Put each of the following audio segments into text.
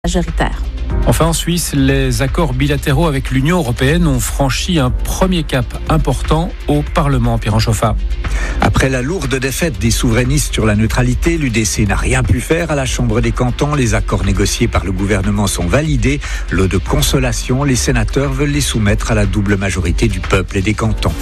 majoritaire. Enfin, en Suisse, les accords bilatéraux avec l'Union européenne ont franchi un premier cap important au Parlement. Pierre Anchoffa. Après la lourde défaite des souverainistes sur la neutralité, l'UDC n'a rien pu faire à la Chambre des cantons. Les accords négociés par le gouvernement sont validés. Lot de consolation, les sénateurs veulent les soumettre à la double majorité du peuple et des cantons.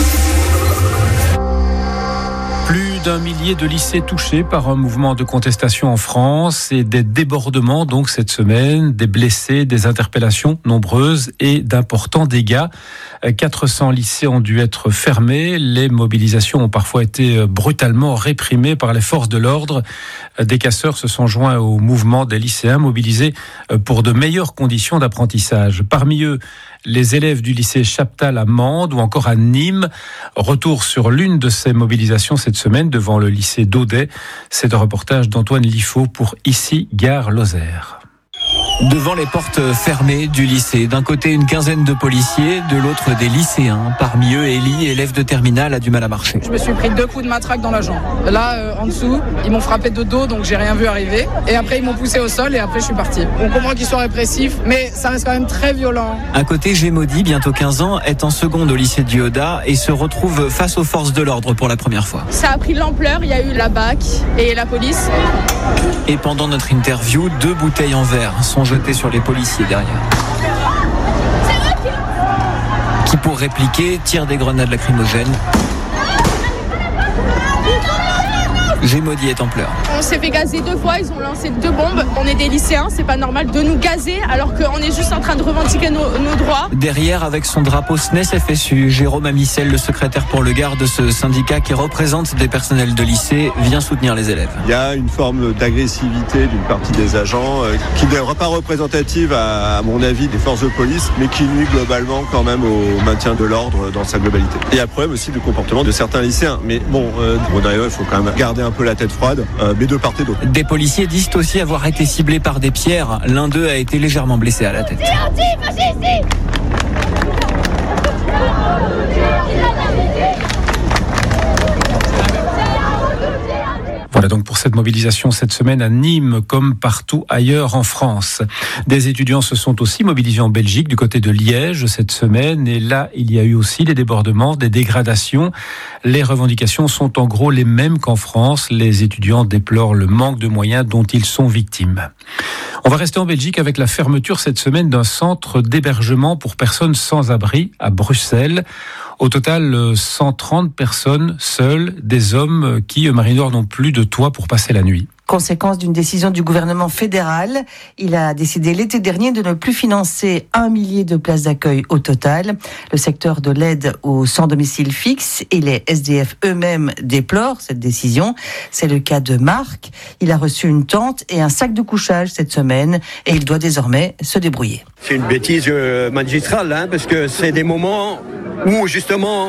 Plus d'un millier de lycées touchés par un mouvement de contestation en France et des débordements donc cette semaine, des blessés, des interpellations nombreuses et d'importants dégâts. 400 lycées ont dû être fermés. Les mobilisations ont parfois été brutalement réprimées par les forces de l'ordre. Des casseurs se sont joints au mouvement des lycéens mobilisés pour de meilleures conditions d'apprentissage. Parmi eux, les élèves du lycée Chaptal à Mende ou encore à Nîmes. Retour sur l'une de ces mobilisations cette semaine devant le lycée d'Audet. C'est un reportage d'Antoine Liffaut pour Ici, Gare Lozère. Devant les portes fermées du lycée, d'un côté une quinzaine de policiers, de l'autre des lycéens. Parmi eux, Élie, élève de terminale, a du mal à marcher. Je me suis pris 2 coups de matraque dans la jambe. Là, en dessous, ils m'ont frappé de dos, donc j'ai rien vu arriver. Et après, ils m'ont poussé au sol et après, je suis parti. On comprend qu'ils sont répressifs, mais ça reste quand même très violent. À côté, Gémaudy, bientôt 15 ans, est en seconde au lycée du Yoda et se retrouve face aux forces de l'ordre pour la première fois. Ça a pris de l'ampleur, il y a eu la BAC et la police. Et pendant notre interview, 2 bouteilles en verre sont jetées sur les policiers derrière. Qui, pour répliquer, tirent des grenades lacrymogènes. Gémaudy est en pleurs. On s'est fait gazer 2 fois, ils ont lancé 2 bombes. On est des lycéens, c'est pas normal de nous gazer alors qu'on est juste en train de revendiquer nos droits. Derrière, avec son drapeau SNES-FSU, Jérôme Amissel, le secrétaire pour le Gard de ce syndicat qui représente des personnels de lycée, vient soutenir les élèves. Il y a une forme d'agressivité d'une partie des agents qui n'est pas représentative, à mon avis, des forces de police, mais qui nuit globalement quand même au maintien de l'ordre dans sa globalité. Et il y a un problème aussi du comportement de certains lycéens. Mais bon, il faut quand même garder un peu la tête froide, mais de part et d'autre. Des policiers disent aussi avoir été ciblés par des pierres. L'un d'eux a été légèrement blessé à la tête. Voilà donc pour cette mobilisation cette semaine à Nîmes comme partout ailleurs en France. Des étudiants se sont aussi mobilisés en Belgique du côté de Liège cette semaine et là il y a eu aussi des débordements, des dégradations. Les revendications sont en gros les mêmes qu'en France. Les étudiants déplorent le manque de moyens dont ils sont victimes. On va rester en Belgique avec la fermeture cette semaine d'un centre d'hébergement pour personnes sans abri à Bruxelles. Au total, 130 personnes seules, des hommes qui, Marie-Laure, n'ont plus de toit pour passer la nuit. Conséquence d'une décision du gouvernement fédéral, il a décidé l'été dernier de ne plus financer 1 millier de places d'accueil au total. Le secteur de l'aide aux sans domicile fixe et les SDF eux-mêmes déplorent cette décision. C'est le cas de Marc. Il a reçu une tente et un sac de couchage cette semaine et il doit désormais se débrouiller. C'est une bêtise magistrale, parce que c'est des moments où justement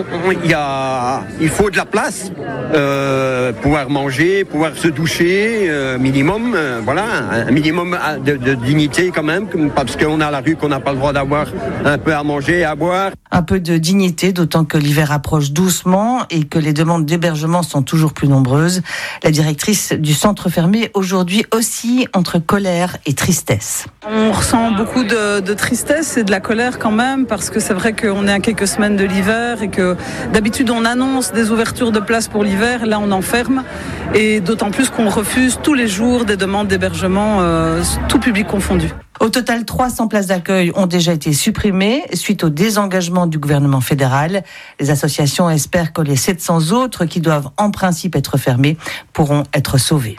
il faut de la place, pouvoir manger, pouvoir se doucher, minimum, un minimum de dignité quand même, parce qu'on a la rue, qu'on n'a pas le droit d'avoir un peu à manger, à boire. Un peu de dignité, d'autant que l'hiver approche doucement et que les demandes d'hébergement sont toujours plus nombreuses. La directrice du centre fermé aujourd'hui oscille entre colère et tristesse. On ressent beaucoup de tristesse et de la colère quand même, parce que c'est vrai qu'on est à quelques semaines de l'hiver et que d'habitude on annonce des ouvertures de places pour l'hiver, là on enferme, et d'autant plus qu'on refuse tous les jours des demandes d'hébergement, tout public confondu. Au total, 300 places d'accueil ont déjà été supprimées suite au désengagement du gouvernement fédéral. Les associations espèrent que les 700 autres qui doivent en principe être fermées pourront être sauvées.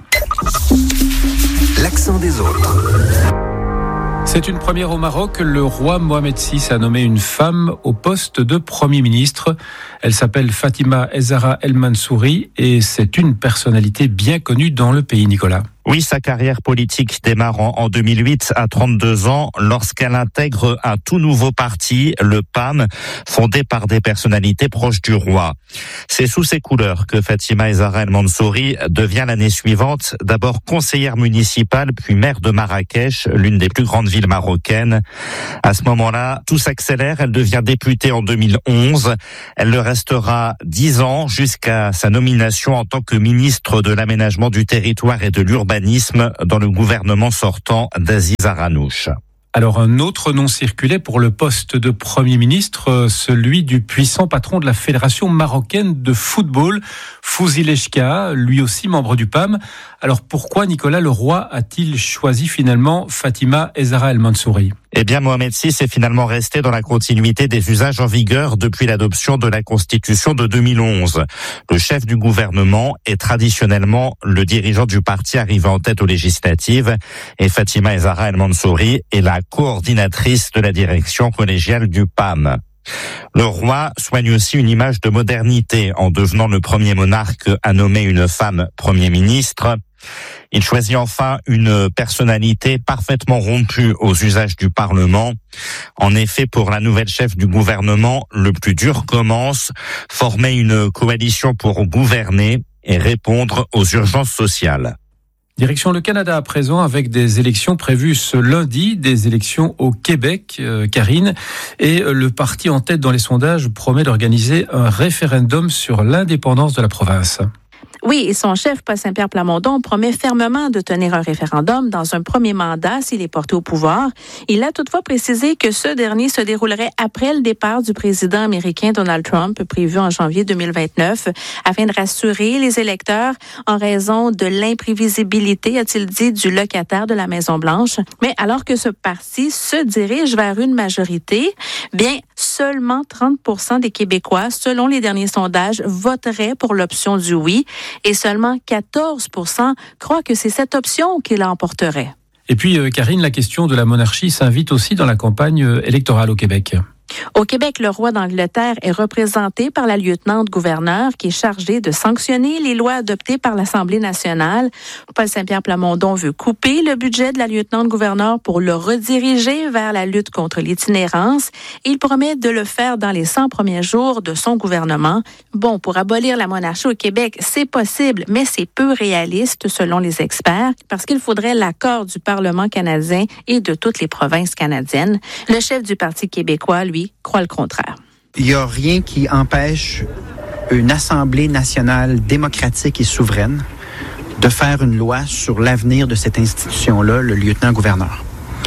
L'accent des autres. C'est une première au Maroc. Le roi Mohamed VI a nommé une femme au poste de Premier ministre. Elle s'appelle Fatima Ezzara El Mansouri et c'est une personnalité bien connue dans le pays, Nicolas. Oui, sa carrière politique démarre en 2008 à 32 ans lorsqu'elle intègre un tout nouveau parti, le PAM, fondé par des personnalités proches du roi. C'est sous ses couleurs que Fatima Ezzara El Mansouri devient l'année suivante d'abord conseillère municipale puis maire de Marrakech, l'une des plus grandes villes marocaines. À ce moment-là, tout s'accélère, elle devient députée en 2011. Elle le restera 10 ans jusqu'à sa nomination en tant que ministre de l'aménagement du territoire et de l'urbanisme souverainisme dans le gouvernement sortant d'Aziz Aranouch. Alors un autre nom circulait pour le poste de Premier ministre, celui du puissant patron de la Fédération marocaine de football, Fouzi Lechka, lui aussi membre du PAM. Alors pourquoi Nicolas Leroy a-t-il choisi finalement Fatima Ezzara El Mansouri ? Eh bien, Mohamed VI est finalement resté dans la continuité des usages en vigueur depuis l'adoption de la Constitution de 2011. Le chef du gouvernement est traditionnellement le dirigeant du parti arrivé en tête aux législatives et Fatima Ezzara El Mansouri est la coordinatrice de la direction collégiale du PAM. Le roi soigne aussi une image de modernité en devenant le premier monarque à nommer une femme Premier ministre. Il choisit enfin une personnalité parfaitement rompue aux usages du Parlement. En effet, pour la nouvelle chef du gouvernement, le plus dur commence, former une coalition pour gouverner et répondre aux urgences sociales. Direction le Canada à présent avec des élections prévues ce lundi, des élections au Québec, Karine, et le parti en tête dans les sondages promet d'organiser un référendum sur l'indépendance de la province. Oui, et son chef, Paul Saint-Pierre Plamondon, promet fermement de tenir un référendum dans un premier mandat s'il est porté au pouvoir. Il a toutefois précisé que ce dernier se déroulerait après le départ du président américain Donald Trump, prévu en janvier 2029, afin de rassurer les électeurs en raison de l'imprévisibilité, a-t-il dit, du locataire de la Maison-Blanche. Mais alors que ce parti se dirige vers une majorité, bien, seulement 30% des Québécois, selon les derniers sondages, voteraient pour l'option du oui. Et seulement 14% croient que c'est cette option qui l'emporterait. Et puis, Karine, la question de la monarchie s'invite aussi dans la campagne électorale au Québec. Au Québec, le roi d'Angleterre est représenté par la lieutenant-gouverneur qui est chargée de sanctionner les lois adoptées par l'Assemblée nationale. Paul Saint-Pierre Plamondon veut couper le budget de la lieutenant-gouverneur pour le rediriger vers la lutte contre l'itinérance. Il promet de le faire dans les 100 premiers jours de son gouvernement. Bon, pour abolir la monarchie au Québec, c'est possible, mais c'est peu réaliste selon les experts parce qu'il faudrait l'accord du Parlement canadien et de toutes les provinces canadiennes. Le chef du Parti québécois, lui, croit le contraire. Il n'y a rien qui empêche une Assemblée nationale démocratique et souveraine de faire une loi sur l'avenir de cette institution-là, le lieutenant-gouverneur.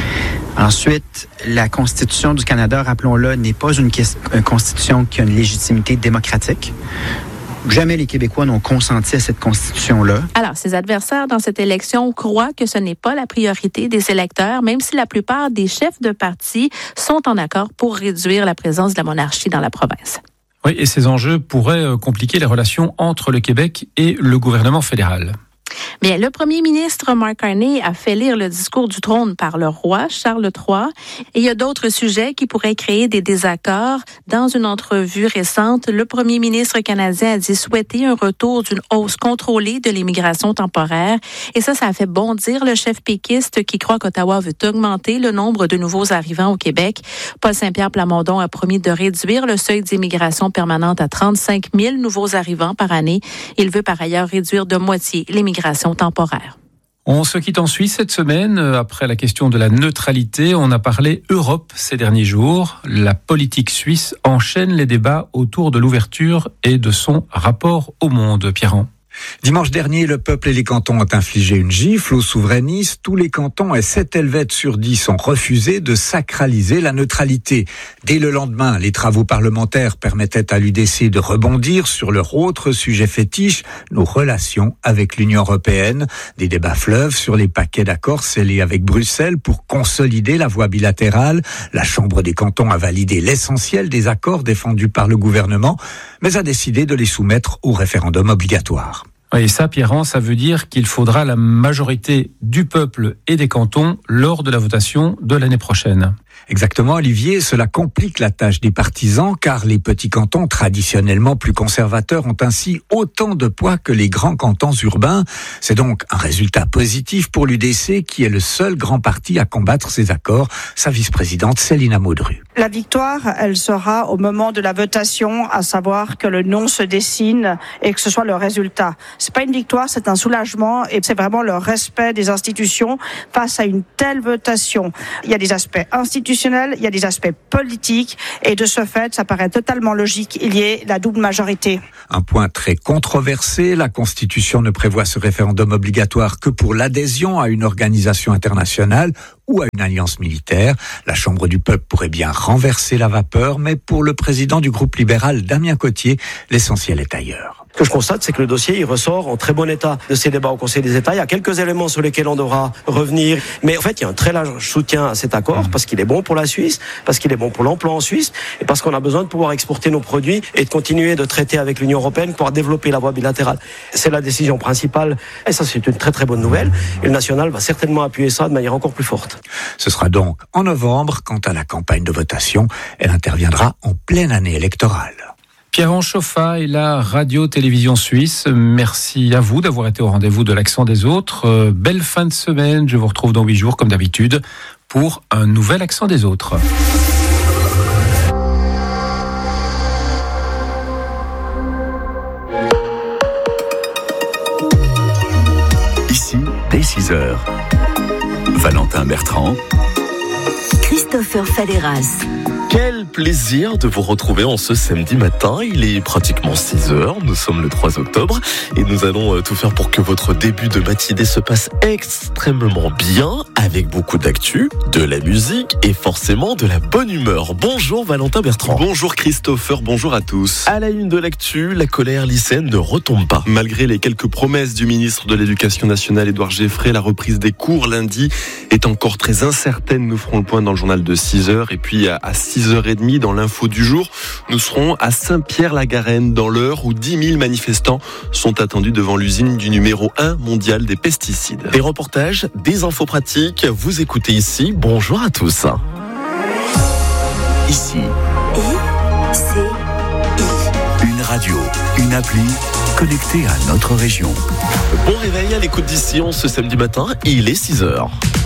Ensuite, la Constitution du Canada, rappelons-le, n'est pas une constitution qui a une légitimité démocratique. Jamais les Québécois n'ont consenti à cette constitution-là. Alors, ses adversaires dans cette élection croient que ce n'est pas la priorité des électeurs, même si la plupart des chefs de parti sont en accord pour réduire la présence de la monarchie dans la province. Oui, et ces enjeux pourraient compliquer les relations entre le Québec et le gouvernement fédéral. Bien, le premier ministre Mark Carney a fait lire le discours du trône par le roi Charles III et il y a d'autres sujets qui pourraient créer des désaccords. Dans une entrevue récente, le premier ministre canadien a dit souhaiter un retour d'une hausse contrôlée de l'immigration temporaire et ça a fait bondir le chef péquiste qui croit qu'Ottawa veut augmenter le nombre de nouveaux arrivants au Québec. Paul Saint-Pierre Plamondon a promis de réduire le seuil d'immigration permanente à 35 000 nouveaux arrivants par année. Il veut par ailleurs réduire de moitié l'immigration temporaire. On se quitte en Suisse cette semaine. Après la question de la neutralité, on a parlé Europe ces derniers jours. La politique suisse enchaîne les débats autour de l'ouverture et de son rapport au monde. Pierrand. Dimanche dernier, le peuple et les cantons ont infligé une gifle aux souverainistes. Tous les cantons et 7 Helvètes sur 10 ont refusé de sacraliser la neutralité. Dès le lendemain, les travaux parlementaires permettaient à l'UDC de rebondir sur leur autre sujet fétiche, nos relations avec l'Union européenne. Des débats fleuves sur les paquets d'accords scellés avec Bruxelles pour consolider la voie bilatérale. La Chambre des cantons a validé l'essentiel des accords défendus par le gouvernement, mais a décidé de les soumettre au référendum obligatoire. Et ça, Pierrand, ça veut dire qu'il faudra la majorité du peuple et des cantons lors de la votation de l'année prochaine. Exactement, Olivier, cela complique la tâche des partisans car les petits cantons traditionnellement plus conservateurs ont ainsi autant de poids que les grands cantons urbains. C'est donc un résultat positif pour l'UDC qui est le seul grand parti à combattre ces accords. Sa vice-présidente Célina Maudru. La victoire, elle sera au moment de la votation, à savoir que le nom se dessine et que ce soit le résultat. C'est pas une victoire, c'est un soulagement et c'est vraiment le respect des institutions face à une telle votation. Il y a des aspects institutionnels institutionnels, il y a des aspects politiques et de ce fait, ça paraît totalement logique qu'il y ait la double majorité. Un point très controversé, la Constitution ne prévoit ce référendum obligatoire que pour l'adhésion à une organisation internationale ou à une alliance militaire. La Chambre du peuple pourrait bien renverser la vapeur, mais pour le président du groupe libéral, Damien Cottier, l'essentiel est ailleurs. Ce que je constate, c'est que le dossier, il ressort en très bon état de ces débats au Conseil des États. Il y a quelques éléments sur lesquels on devra revenir. Mais en fait, il y a un très large soutien à cet accord parce qu'il est bon pour la Suisse, parce qu'il est bon pour l'emploi en Suisse et parce qu'on a besoin de pouvoir exporter nos produits et de continuer de traiter avec l'Union européenne pour développer la voie bilatérale. C'est la décision principale et ça, c'est une très très bonne nouvelle. Et le national va certainement appuyer ça de manière encore plus forte. Ce sera donc en novembre. Quant à la campagne de votation, elle interviendra en pleine année électorale. Pierre Chauffa et la radio-télévision suisse, merci à vous d'avoir été au rendez-vous de l'Accent des autres. Belle fin de semaine, je vous retrouve dans 8 jours comme d'habitude pour un nouvel Accent des autres. Ici, dès 6h, Valentin Bertrand, Christopher Faleras. Quel plaisir de vous retrouver en ce samedi matin. Il est pratiquement 6h, nous sommes le 3 octobre et nous allons tout faire pour que votre début de matinée se passe extrêmement bien avec beaucoup d'actu, de la musique et forcément de la bonne humeur. Bonjour Valentin Bertrand. Bonjour Christopher, bonjour à tous. À la une de l'actu, la colère lycéenne ne retombe pas. Malgré les quelques promesses du ministre de l'Éducation nationale Édouard Geoffrey, la reprise des cours lundi est encore très incertaine. Nous ferons le point dans le journal de 6h et puis à 6h30 dans l'info du jour, nous serons à Saint-Pierre-la-Garenne dans l'heure où 10 000 manifestants sont attendus devant l'usine du numéro 1 mondial des pesticides. Des reportages, des infos pratiques, vous écoutez ici. Bonjour à tous. Ici. Une radio, une appli connectée à notre région. Bon réveil à l'écoute d'ici, ce samedi matin, il est 6h.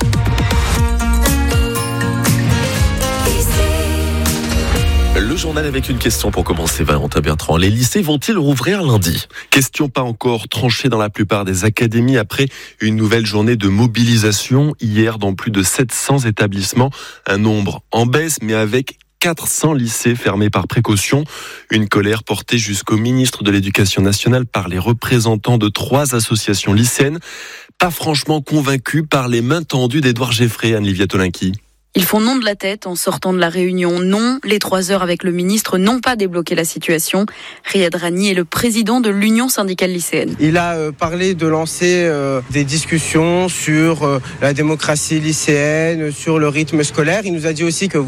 Le journal avec une question pour commencer, Valentin Bertrand. Les lycées vont-ils rouvrir lundi ? Question pas encore tranchée dans la plupart des académies après une nouvelle journée de mobilisation hier dans plus de 700 établissements. Un nombre en baisse mais avec 400 lycées fermés par précaution. Une colère portée jusqu'au ministre de l'Éducation nationale par les représentants de 3 associations lycéennes. Pas franchement convaincus par les mains tendues d'Édouard Geoffrey, Anne-Livia Tolinki. Ils font non de la tête en sortant de la réunion. Non, les 3 heures avec le ministre n'ont pas débloqué la situation. Riyad Rani est le président de l'Union syndicale lycéenne. Il a parlé de lancer des discussions sur la démocratie lycéenne, sur le rythme scolaire. Il nous a dit aussi que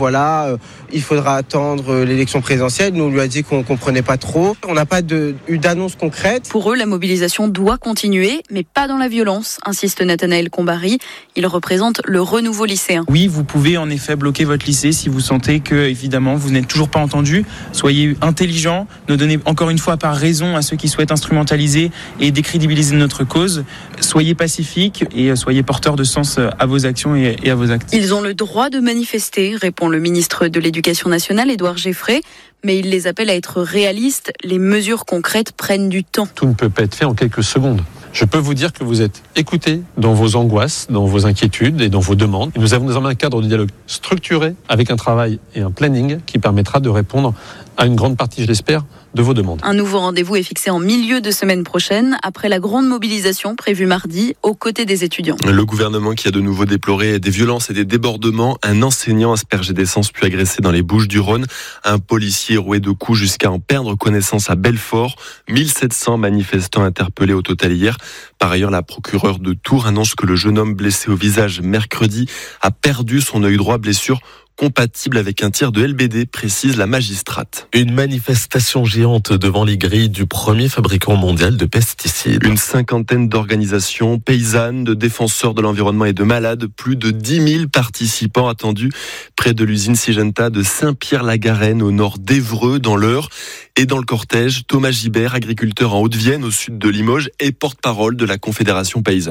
il faudra attendre l'élection présidentielle. Nous, on lui a dit qu'on comprenait pas trop. On n'a pas eu d'annonce concrète. Pour eux, la mobilisation doit continuer, mais pas dans la violence, insiste Nathanaël Combary. Il représente le renouveau lycéen. Oui, vous pouvez en effet bloquer votre lycée si vous sentez que, évidemment, vous n'êtes toujours pas entendu. Soyez intelligents, ne donnez encore une fois pas raison à ceux qui souhaitent instrumentaliser et décrédibiliser notre cause. Soyez pacifiques et soyez porteurs de sens à vos actions et à vos actes. Ils ont le droit de manifester, répond le ministre de l'Éducation nationale, Édouard Geoffrey. Mais il les appelle à être réalistes. Les mesures concrètes prennent du temps. Tout ne peut pas être fait en quelques secondes. Je peux vous dire que vous êtes écoutés dans vos angoisses, dans vos inquiétudes et dans vos demandes. Et nous avons désormais un cadre de dialogue structuré avec un travail et un planning qui permettra de répondre à une grande partie, je l'espère, de vos demandes. Un nouveau rendez-vous est fixé en milieu de semaine prochaine, après la grande mobilisation prévue mardi aux côtés des étudiants. Le gouvernement qui a de nouveau déploré des violences et des débordements. Un enseignant aspergé d'essence puis agressé dans les Bouches-du-Rhône. Un policier roué de coups jusqu'à en perdre connaissance à Belfort. 1700 manifestants interpellés au total hier. Par ailleurs, la procureure de Tours annonce que le jeune homme blessé au visage mercredi a perdu son œil droit, blessure compatible avec un tir de LBD, précise la magistrate. Une manifestation géante devant les grilles du premier fabricant mondial de pesticides. Une 50aine d'organisations paysannes, de défenseurs de l'environnement et de malades. Plus de 10 000 participants attendus près de l'usine Syngenta de Saint-Pierre-la-Garenne, au nord d'Évreux, dans l'Eure. Et dans le cortège, Thomas Gibert, agriculteur en Haute-Vienne, au sud de Limoges, et porte-parole de la Confédération paysanne.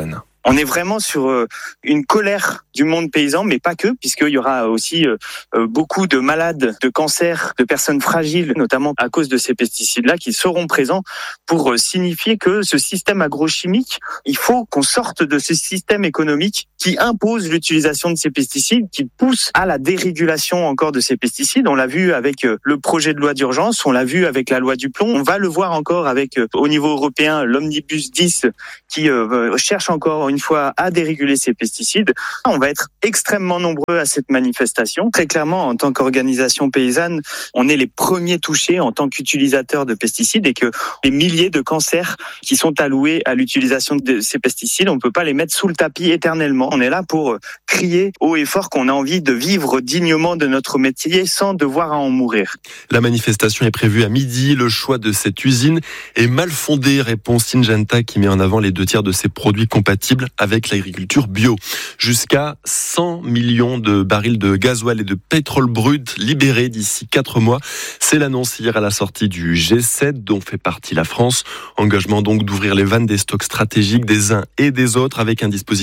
On est vraiment sur une colère du monde paysan, mais pas que, puisqu'il y aura aussi beaucoup de malades, de cancers, de personnes fragiles, notamment à cause de ces pesticides-là, qui seront présents pour signifier que ce système agrochimique, il faut qu'on sorte de ce système économique qui impose l'utilisation de ces pesticides, qui pousse à la dérégulation encore de ces pesticides. On l'a vu avec le projet de loi d'urgence, on l'a vu avec la loi du plomb, on va le voir encore avec, au niveau européen, l'Omnibus 10, qui cherche encore une fois à déréguler ces pesticides. On va être extrêmement nombreux à cette manifestation. Très clairement, en tant qu'organisation paysanne, on est les premiers touchés en tant qu'utilisateurs de pesticides et que les milliers de cancers qui sont alloués à l'utilisation de ces pesticides, on ne peut pas les mettre sous le tapis éternellement. On est là pour crier haut et fort qu'on a envie de vivre dignement de notre métier sans devoir en mourir. La manifestation est prévue à midi. Le choix de cette usine est mal fondé, répond Syngenta, qui met en avant les 2 tiers de ses produits compatibles avec l'agriculture bio. Jusqu'à 100 millions de barils de gasoil et de pétrole brut libérés d'ici 4 mois. C'est l'annonce hier à la sortie du G7 dont fait partie la France. Engagement donc d'ouvrir les vannes des stocks stratégiques des uns et des autres avec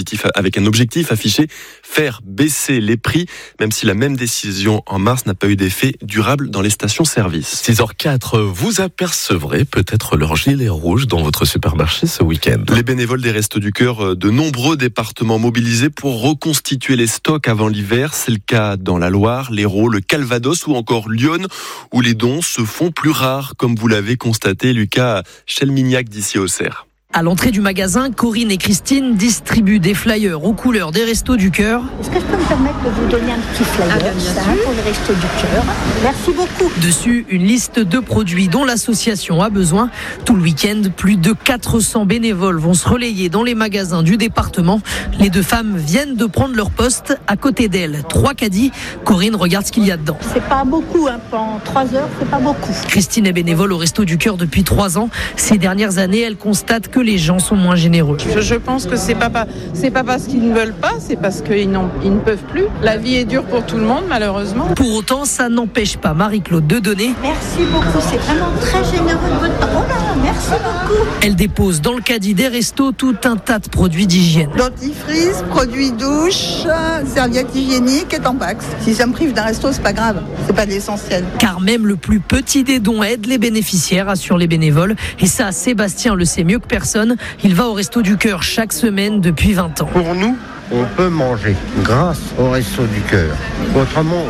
un objectif affiché, faire baisser les prix, même si la même décision en mars n'a pas eu d'effet durable dans les stations-service. 6h04, vous apercevrez peut-être leur gilet rouge dans votre supermarché ce week-end. Les bénévoles des Restos du Cœur de nombreux départements mobilisés pour reconstituer les stocks avant l'hiver. C'est le cas dans la Loire, l'Hérault, le Calvados ou encore Lyon, où les dons se font plus rares, comme vous l'avez constaté, Lucas Chelmignac d'ici Auxerre. À l'entrée du magasin, Corinne et Christine distribuent des flyers aux couleurs des Restos du Cœur. Est-ce que je peux me permettre de vous donner un petit flyer pour les Restos du Cœur? Merci beaucoup. Dessus, une liste de produits dont l'association a besoin. Tout le week-end, plus de 400 bénévoles vont se relayer dans les magasins du département. Les 2 femmes viennent de prendre leur poste à côté d'elles. 3 caddies. Corinne regarde ce qu'il y a dedans. C'est pas beaucoup, en 3 heures, c'est pas beaucoup. Christine est bénévole au Restos du Cœur depuis 3 ans. Ces dernières années, elle constate que les gens sont moins généreux. Je pense que c'est pas parce qu'ils ne veulent pas, c'est parce qu'ils ne peuvent plus. La vie est dure pour tout le monde, malheureusement. Pour autant, ça n'empêche pas Marie-Claude de donner. Merci beaucoup, c'est vraiment très généreux de votre part. Oh là, merci beaucoup. Elle dépose dans le caddie des restos tout un tas de produits d'hygiène. Dentifrice, produits douche, serviettes hygiéniques et Tampax. Si ça me prive d'un resto, c'est pas grave, c'est pas de l'essentiel. Car même le plus petit des dons aide les bénéficiaires, assurent les bénévoles. Et ça, Sébastien le sait mieux que personne. Il va au Resto du Cœur chaque semaine depuis 20 ans. Pour nous, on peut manger grâce au Resto du Cœur. Autrement,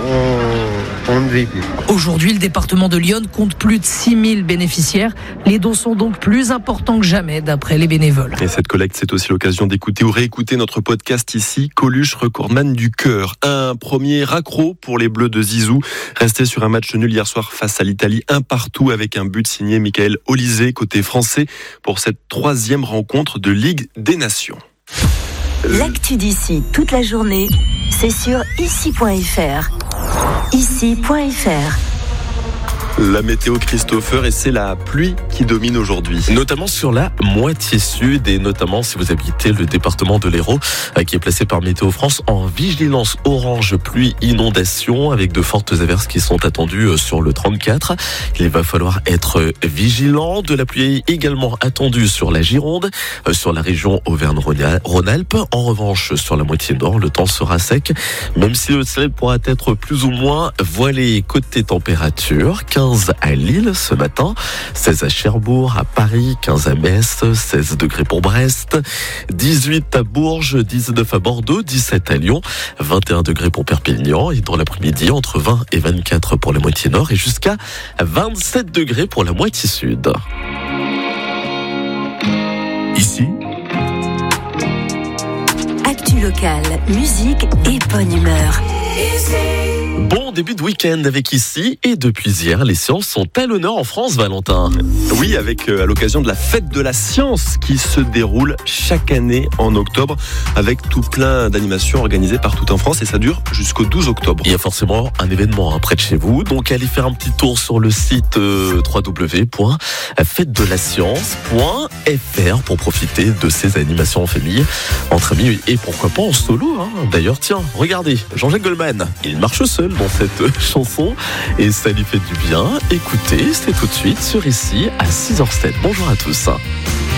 on ne vit plus. Aujourd'hui, le département de Lyon compte plus de 6000 bénéficiaires. Les dons sont donc plus importants que jamais, d'après les bénévoles. Et cette collecte, c'est aussi l'occasion d'écouter ou réécouter notre podcast ici, Coluche, recordman du cœur. Un premier accro pour les Bleus de Zizou, restés sur un match nul hier soir face à l'Italie, 1-1 avec un but signé Michael Olysée, côté français, pour cette 3e rencontre de Ligue des Nations. L'actu d'ici toute la journée, c'est sur ici.fr. Ici.fr. La météo, Christopher, et c'est la pluie qui domine aujourd'hui. Notamment sur la moitié sud et notamment si vous habitez le département de l'Hérault qui est placé par Météo France en vigilance orange pluie inondation avec de fortes averses qui sont attendues sur le 34. Il va falloir être vigilant. De la pluie également attendue sur la Gironde, sur la région Auvergne-Rhône-Alpes. En revanche, sur la moitié nord, le temps sera sec, même si le ciel pourra être plus ou moins voilé. Côté température, 15 à Lille ce matin, 16 à Cherbourg, à Paris, 15 à Metz, 16 degrés pour Brest, 18 à Bourges, 19 à Bordeaux, 17 à Lyon, 21 degrés pour Perpignan et dans l'après-midi entre 20 et 24 pour la moitié nord et jusqu'à 27 degrés pour la moitié sud. Ici, actu locale, musique et bonne humeur. Bon début de week-end avec ici et depuis hier, les sciences sont à l'honneur en France, Valentin. Oui, avec à l'occasion de la fête de la science qui se déroule chaque année en octobre avec tout plein d'animations organisées partout en France et ça dure jusqu'au 12 octobre. Il y a forcément un événement près de chez vous, donc allez faire un petit tour sur le site www.fêtedelascience.fr pour profiter de ces animations en famille, entre amis et pourquoi pas en solo. D'ailleurs, tiens, regardez, Jean-Jacques Goldman, il marche seul dans cette chanson et ça lui fait du bien. Écoutez, c'est tout de suite sur Ici à 6h07. Bonjour à tous.